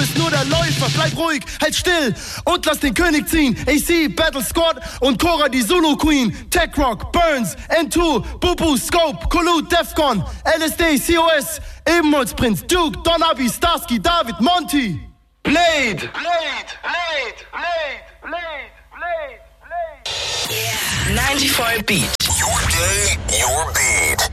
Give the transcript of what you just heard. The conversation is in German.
bist nur der Läufer, bleib ruhig, halt still und lass den König ziehen. AC, Battle Squad und Cora die Zulu Queen. Tech Rock, Burns, N2, Bubu, Scope, Kolu, Defcon, LSD, COS, Ebenholzprinz, Duke, Don Abi, Starsky, David, Monty. Blade! Blade! Blade! Blade! Blade! Blade! Blade! Yeah. 94 Beat. Your day, your beat.